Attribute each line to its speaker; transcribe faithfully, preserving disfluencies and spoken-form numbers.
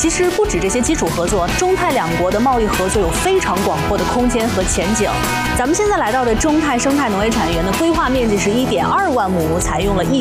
Speaker 1: 其实不止这些基础合作，中泰两国的贸易合作有非常广阔的空间和前景。咱们现在来到的中泰生态农业产业园的规划面积是一点二万亩，采用了一